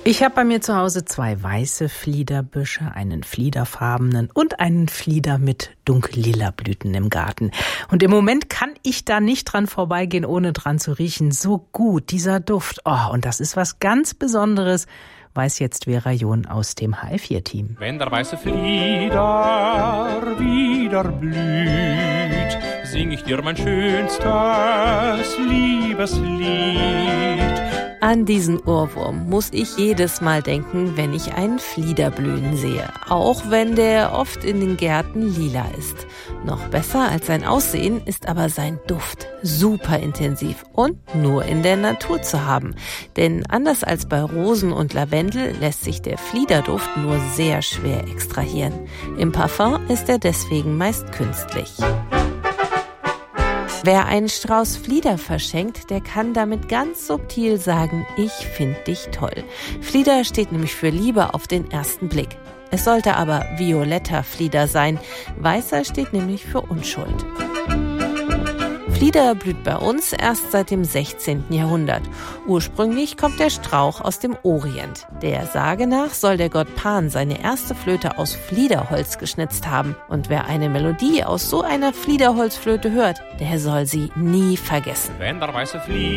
Ich habe bei mir zu Hause 2 weiße Fliederbüsche, einen fliederfarbenen und einen Flieder mit dunkellila Blüten im Garten. Und im Moment kann ich da nicht dran vorbeigehen, ohne dran zu riechen. So gut, dieser Duft. Oh, und das ist was ganz Besonderes, weiß jetzt Vera John aus dem HR4-Team. Wenn der weiße Flieder wieder blüht, sing ich dir mein schönstes Liebeslied. An diesen Ohrwurm muss ich jedes Mal denken, wenn ich einen Flieder blühen sehe. Auch wenn der oft in den Gärten lila ist. Noch besser als sein Aussehen ist aber sein Duft. Super intensiv und nur in der Natur zu haben. Denn anders als bei Rosen und Lavendel lässt sich der Fliederduft nur sehr schwer extrahieren. Im Parfum ist er deswegen meist künstlich. Wer einen Strauß Flieder verschenkt, der kann damit ganz subtil sagen, ich finde dich toll. Flieder steht nämlich für Liebe auf den ersten Blick. Es sollte aber violetter Flieder sein. Weißer steht nämlich für Unschuld. Flieder blüht bei uns erst seit dem 16. Jahrhundert. Ursprünglich kommt der Strauch aus dem Orient. Der Sage nach soll der Gott Pan seine erste Flöte aus Fliederholz geschnitzt haben. Und wer eine Melodie aus so einer Fliederholzflöte hört, der soll sie nie vergessen. Wenn der weiße Flieder